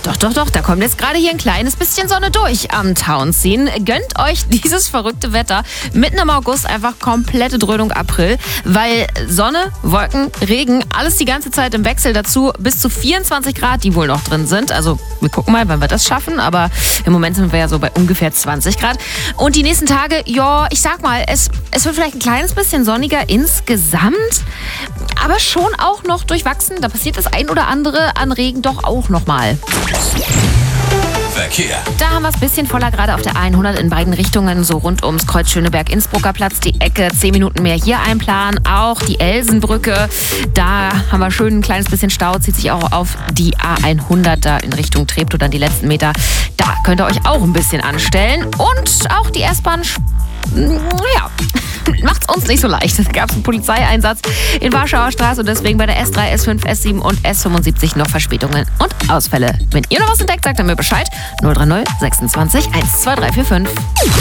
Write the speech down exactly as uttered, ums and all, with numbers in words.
Doch, doch, doch, da kommt jetzt gerade hier ein kleines bisschen Sonne durch am Townsien. Gönnt euch dieses verrückte Wetter mitten im August, einfach komplette Dröhnung April, weil Sonne, Wolken, Regen, alles die ganze Zeit im Wechsel, dazu bis zu vierundzwanzig Grad, die wohl noch drin sind. Also wir gucken mal, wann wir das schaffen, aber im Moment sind wir ja so bei ungefähr zwanzig Grad. Und die nächsten Tage, ja, ich sag mal, es, es wird vielleicht ein kleines bisschen sonniger insgesamt, aber schon auch noch durchwachsen. Da passiert das ein oder andere an Regen doch auch noch mal. Verkehr. Da haben wir es ein bisschen voller, gerade auf der hundert in beiden Richtungen, so rund ums Kreuz Schöneberg-Innsbrucker Platz, die Ecke, zehn Minuten mehr hier einplanen. Auch die Elsenbrücke, da haben wir schön ein kleines bisschen Stau, zieht sich auch auf die A hundert da in Richtung Treptow, dann die letzten Meter. Da könnt ihr euch auch ein bisschen anstellen. Und auch die S-Bahn, ja, macht's uns nicht so leicht. Es gab einen Polizeieinsatz in Warschauer Straße und deswegen bei der S drei, S fünf, S sieben und S fünfundsiebzig noch Verspätungen und Ausfälle. Wenn ihr noch was entdeckt, sagt ihr mir Bescheid. null drei null sechsundzwanzig eins zwei drei vier fünf.